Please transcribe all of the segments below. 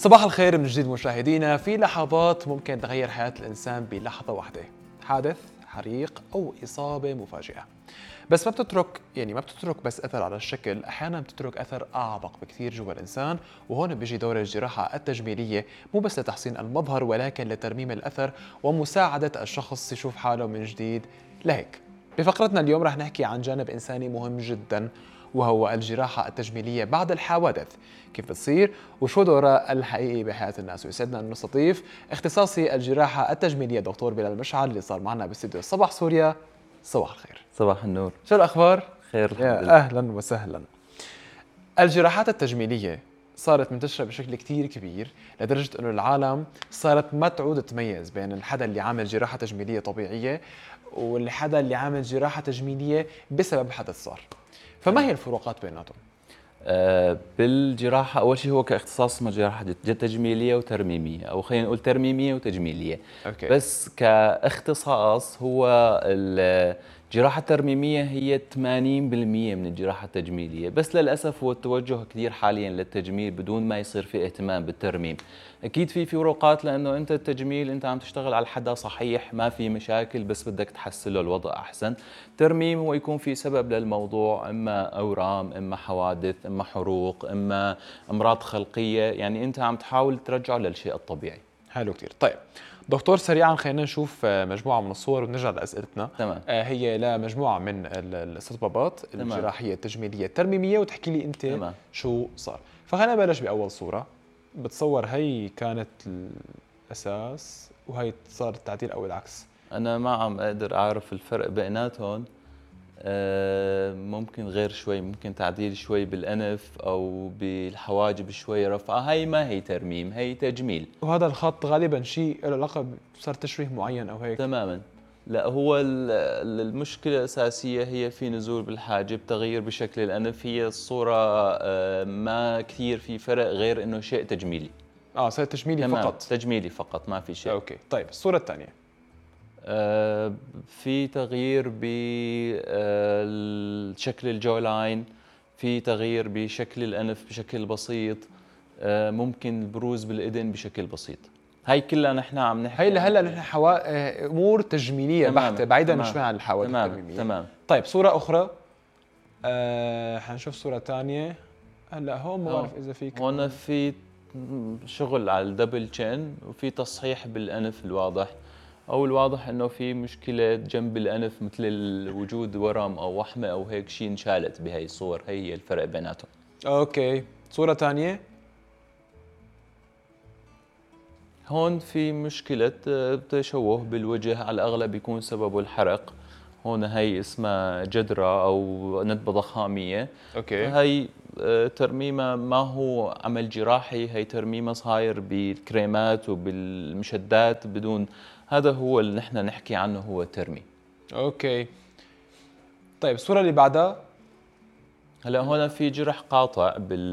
صباح الخير من جديد مشاهدينا. في لحظات ممكن تغير حياة الإنسان بلحظة واحدة، حادث، حريق أو إصابة مفاجئة. بس ما بتترك بس أثر على الشكل، أحيانا بتترك أثر أعمق بكثير جوا الإنسان. وهون بيجي دور الجراحة التجميلية، مو بس لتحسين المظهر ولكن لترميم الأثر ومساعدة الشخص يشوف حاله من جديد. لهيك بفقرتنا اليوم رح نحكي عن جانب إنساني مهم جدا، وهو الجراحة التجميلية بعد الحوادث، كيف بتصير وشو دورها الحقيقي بحياة الناس. ويسعدنا أن نستضيف اختصاصي الجراحة التجميلية دكتور بلال مشعل اللي صار معنا باستديو صباح سوريا. صباح الخير. صباح النور. شو الأخبار؟ خير الحمد يا لله. أهلا وسهلا. الجراحات التجميلية صارت منتشرة بشكل كتير كبير لدرجة أنه العالم صارت ما تعود تميز بين الحدا اللي عامل جراحة تجميلية طبيعية والحدا اللي عامل جراحة تجميلية بسبب حدث صار. فما هي الفروقات بيناتهم؟ بالجراحة أول شيء هو كاختصاص اسمه جراحة تجميلية وترميمية، أو خلينا نقول ترميمية وتجميلية. أوكي. بس كاختصاص هو الجراحة الترميمية هي 80% من الجراحة التجميلية، بس للأسف هو التوجه كثير حاليا للتجميل بدون ما يصير في اهتمام بالترميم. أكيد في فروقات، لأنه أنت التجميل أنت عم تشتغل على الحدا صحيح، ما في مشاكل، بس بدك تحسن له الوضع أحسن. ترميم هو يكون في سبب للموضوع، إما أورام، إما حوادث، إما حروق، إما أمراض خلقية، يعني أنت عم تحاول ترجعه للشيء الطبيعي. حلو كتير. طيب دكتور، سريعا خلينا نشوف مجموعة من الصور ونرجع لأسئلتنا. تمام. هي لمجموعة من الاستطبابات الجراحية التجميلية الترميمية، وتحكي لي أنت تمام. شو صار. فخلينا نبلش بأول صورة. بتصور هي كانت الأساس وهي صار التعديل أو العكس؟ أنا ما عم أقدر أعرف الفرق بيناتهم. ممكن غير شوي، ممكن تعديل شوي بالأنف أو بالحواجب شوي رفعة. هي ما هي ترميم، هي تجميل. وهذا الخط غالبا شيء له علاقة صار تشريح معين أو هيك؟ تماما. لا، هو المشكلة الأساسية هي في نزول بالحاجب، تغيير بشكل الأنف. هي الصورة ما كثير في فرق غير إنه شيء تجميلي. صار تجميلي تمام. فقط؟ تجميلي فقط، ما في شيء. أوكي. طيب الصورة الثانية. في تغيير بشكل الجولاين، في تغيير بشكل الأنف بشكل بسيط، ممكن البروز بالإذن بشكل بسيط. هاي كلها نحن عم نحكي هي لهلا نحن امور تجميليه بحته، بعيدا شوي عن الحوادث الترميميه. تمام. طيب صوره اخرى. حنشوف صوره ثانيه. هلا هون ما بعرف اذا فيك، هون في شغل على الدبل تشين، وفي تصحيح بالأنف الواضح، أو الواضح إنه في مشكلة جنب الأنف، مثل وجود ورم أو وحمة أو هيك شيء انشالت بهاي الصور. هي الفرق بيناتهم. اوكي. صورة ثانية. هون في مشكلة تشوه بالوجه، على الأغلب يكون سببه الحرق. هون هي اسمها جدرة أو ندبة ضخامية. اوكي. هي ترميمة ما هو عمل جراحي، هي ترميمة صاير بالكريمات وبالمشدات بدون. هذا هو اللي نحن نحكي عنه، هو ترمي. اوكي. طيب الصورة اللي بعدها. هلا هون في جرح قاطع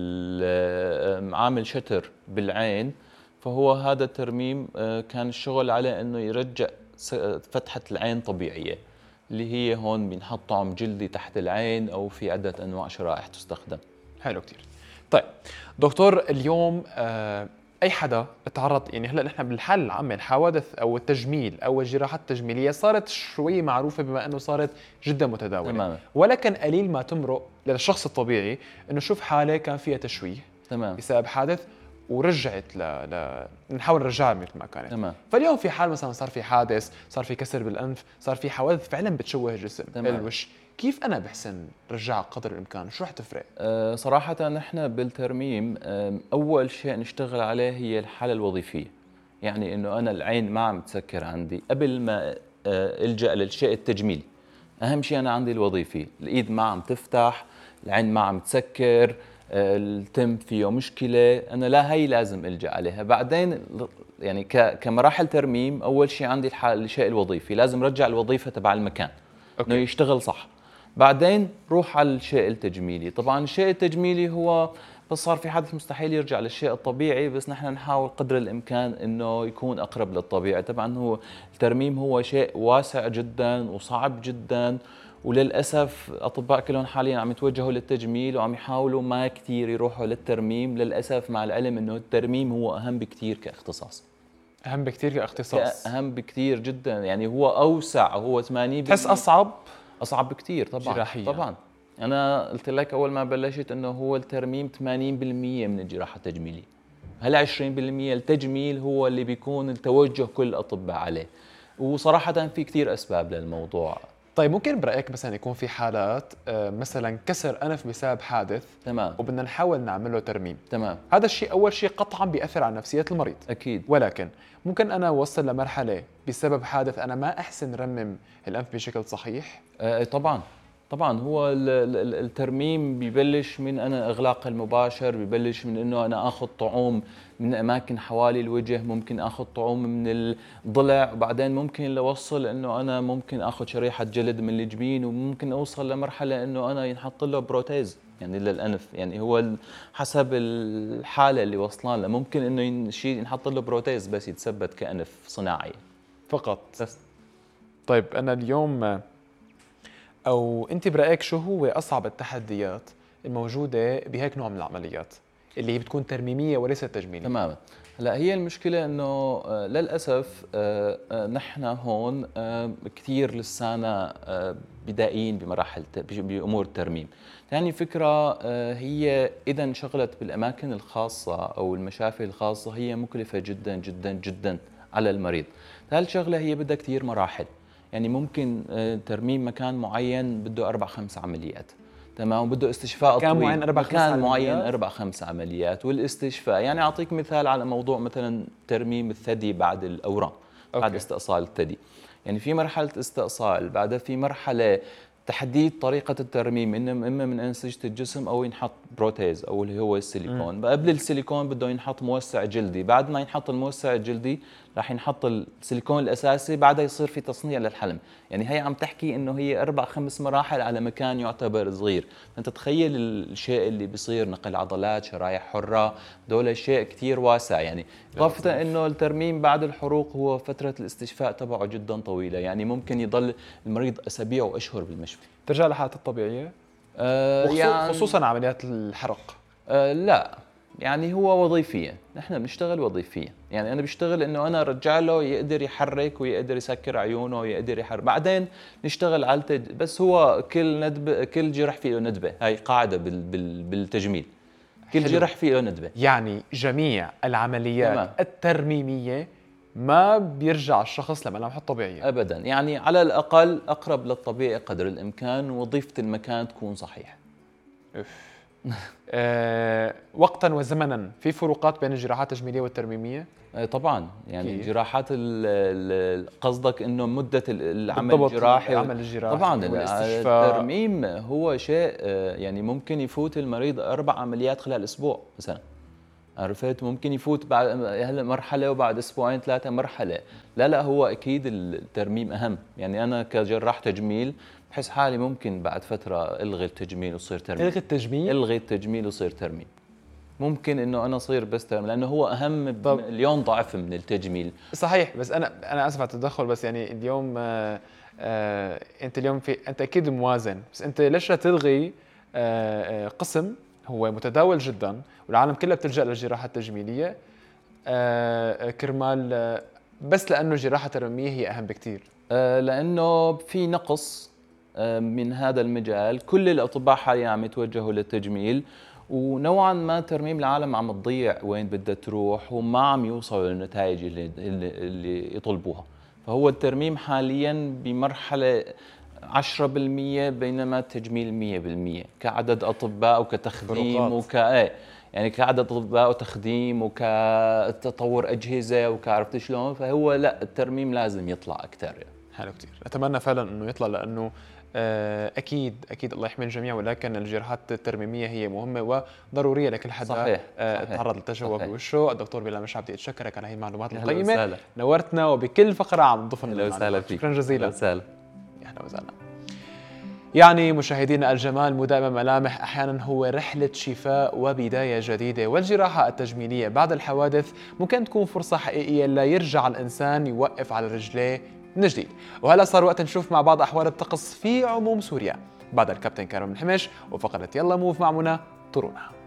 عامل شتر بالعين، فهو هذا الترميم كان الشغل عليه انه يرجع فتحة العين طبيعية، اللي هي هون بينحط طعم جلدي تحت العين، او في عدة انواع شرائح تستخدم. حلو كتير. طيب دكتور، اليوم اي حدا تعرض، يعني هلا نحن بالحالة العامة الحوادث او التجميل او الجراحات التجميليه صارت شوي معروفه بما انه صارت جدا متداوله. تماما. ولكن قليل ما تمرق للشخص الطبيعي انه شوف حاله كان فيها تشويه تمام. بسبب حادث ورجعت نحاول نرجعها مثل ما كانت. تمام. فاليوم في حال مثلا صار في حادث، صار في كسر بالانف، صار في حوادث فعلا بتشوه الجسم، تمام. الوش، كيف انا بحسن رجعها قدر الامكان؟ شو رح تفرق؟ صراحة نحن بالترميم أول شيء نشتغل عليه هي الحالة الوظيفية. يعني إنه أنا العين ما عم تسكر عندي قبل ما ألجأ للشيء التجميلي. أهم شيء أنا عندي الوظيفي، الإيد ما عم تفتح، العين ما عم تسكر، التم فيه مشكلة، أنا لا، هي لازم ألجأ عليها. بعدين يعني كمراحل ترميم، أول شيء عندي الشيء الوظيفي، لازم رجع الوظيفة تبع المكان إنه يشتغل صح. بعدين روح على الشيء التجميلي. طبعا الشيء التجميلي هو بس صار في حدث مستحيل يرجع للشيء الطبيعي، بس نحن نحاول قدر الامكان انه يكون اقرب للطبيعي. طبعا هو الترميم هو شيء واسع جدا وصعب جدا، وللاسف اطباء كلهم حاليا عم يتوجهوا للتجميل وعم يحاولوا ما كثير يروحوا للترميم، للاسف مع العلم انه الترميم هو اهم بكثير كاختصاص. اهم بكثير كاختصاص. اهم بكثير جدا، يعني هو اوسع، هو 80%. تحس اصعب بكثير طبعا جراحيا. طبعا. انا قلت لك اول ما بلشت انه هو الترميم 80% من الجراحه التجميليه، هلا 20% التجميل هو اللي بيكون التوجه كل الاطباء عليه، وصراحه في كثير اسباب للموضوع. طيب ممكن برايك مثلا يكون في حالات مثلا كسر انف بسبب حادث، تمام وبدنا نحاول نعمل له ترميم، تمام، هذا الشيء اول شيء قطعا بياثر على نفسيه المريض، اكيد. ولكن ممكن انا اوصل لمرحله بسبب حادث انا ما احسن رمم الانف بشكل صحيح. طبعا طبعا، هو الترميم ببلش من انا اغلاق المباشر، ببلش من انه انا اخذ طعوم من اماكن حوالي الوجه، ممكن اخذ طعوم من الضلع، وبعدين ممكن لوصل انه انا ممكن اخذ شريحه جلد من الجبين، وممكن اوصل لمرحله انه انا ينحط له بروتيز يعني للانف. يعني هو حسب الحاله اللي وصلان له، ممكن انه شيء ينحط له بروتيز بس يتثبت كانف صناعي فقط بس. طيب انا اليوم او انت برايك شو هو اصعب التحديات الموجوده بهيك نوع من العمليات اللي هي بتكون ترميميه وليست تجميليه؟ تماما. هلا هي المشكله انه للاسف نحن هون كثير لسانا بدائيين بمراحل بامور الترميم. ثاني فكره هي اذا انشغلت بالاماكن الخاصه او المشافي الخاصه هي مكلفه جدا جدا جدا على المريض. ثالث شغله هي بدها كثير مراحل، يعني ممكن ترميم مكان معين بده 4-5 عمليات، تمام، وبده استشفاء مكان طويل. معين 4-5 مكان معين عمليات؟ 4-5 عمليات، والاستشفاء يعني اعطيك مثال على موضوع مثلا ترميم الثدي بعد الاورام، بعد استئصال الثدي. يعني في مرحله استئصال، بعدها في مرحله تحديد طريقة الترميم، إما من أنسجة الجسم أو ينحط بروتيز أو اللي هو السيليكون. قبل السيليكون بده ينحط موسع جلدي، بعد ما ينحط الموسع الجلدي راح ينحط السيليكون الأساسي، بعدها يصير في تصنيع للحلم. يعني هي عم تحكي إنه هي 4-5 مراحل على مكان يعتبر صغير. أنت تخيل الشيء اللي بيصير، نقل عضلات، شرايح حرة، دول شيء كتير واسع. يعني إضافة إنه الترميم بعد الحروق هو فترة الاستشفاء تبعه جدا طويلة، يعني ممكن يضل المريض أسابيع وأشهر بالمشفى. ترجع لحالته الطبيعيه؟ يعني خصوصا عمليات الحرق. لا، يعني هو وظيفيا، نحن بنشتغل وظيفيا. يعني انا بشتغل انه انا ارجع له يقدر يحرك ويقدر يسكر عيونه ويقدر يحرك، بعدين نشتغل على بس هو كل جرح فيه له ندبه، هاي قاعده بالتجميل، كل حلو. جرح فيه له ندبه. يعني جميع العمليات تمام. الترميميه ما بيرجع الشخص لملامحه الطبيعيه ابدا، يعني على الاقل اقرب للطبيعي قدر الامكان، ووظيفه المكان تكون صحيحه. وقتا وزمنا في فروقات بين الجراحات التجميليه والترميميه؟ طبعا، يعني كيف؟ جراحات قصدك انه مده العمل بالضبط، الجراحي العمل الجراحي طبعا والاستشفاء. الترميم هو شيء يعني ممكن يفوت المريض 4 عمليات خلال اسبوع مثلا، عرفت؟ ممكن يفوت بعد هلا مرحله وبعد اسبوعين 3 مرحله. لا هو اكيد الترميم اهم. يعني انا كجراح تجميل بحس حالي ممكن بعد فتره الغي التجميل وصير ترميم. الغي التجميل وصير ترميم. ممكن انه انا اصير بس ترميم لانه هو اهم مليون ضعف من التجميل. صحيح، بس انا اسف على التدخل، بس يعني اليوم انت اليوم انت اكيد موازن، بس انت ليش لا تلغي قسم هو متداول جدا والعالم كلها بتلجأ للجراحه التجميليه كرمال بس لانه الجراحه الترميميه هي اهم بكثير؟ لانه في نقص من هذا المجال. كل الاطباء حاليا عم يتوجهوا للتجميل، ونوعا ما ترميم العالم عم تضيع وين بدها تروح، وما عم يوصلوا للنتائج اللي يطلبوها. فهو الترميم حاليا بمرحله 10%، بينما التجميل 100% كعدد اطباء وكتخديم يعني كعدد اطباء وتخديم وكتطور اجهزه وكعرفت شلون. فهو لا، الترميم لازم يطلع اكثر. حلو كثير، اتمنى فعلا انه يطلع، لانه اكيد الله يحمي الجميع، ولكن الجراحات الترميميه هي مهمه وضروريه لكل حدا صحيح. تعرض للتشوه بوشه. الدكتور بلال مشعل بدي اتشكرك على هي المعلومات القيمه، وسهلا. نورتنا وبكل فقره عم تضيف لنا. اهلا وسهلا فيك. شكرا جزيلا. اهلا وسهلا. اهلا وسهلا. يعني مشاهدينا، الجمال مو دائما ملامح، احيانا هو رحله شفاء وبدايه جديده، والجراحه التجميليه بعد الحوادث ممكن تكون فرصه حقيقيه لا يرجع الانسان يوقف على رجليه من جديد. وهلا صار وقت نشوف مع بعض أحوال الطقس في عموم سوريا بعد الكابتن كارم الحمش وفقرة يلا موف مع منى. طرونا.